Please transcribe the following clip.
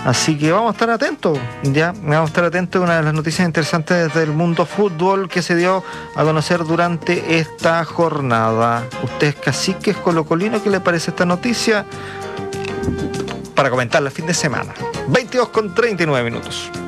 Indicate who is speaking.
Speaker 1: Así que vamos a estar atentos, vamos a estar atentos a una de las noticias interesantes del mundo fútbol que se dio a conocer durante esta jornada. Usted es cacique, es colocolino, ¿qué le parece esta noticia? Para comentarla el fin de semana. 22:39.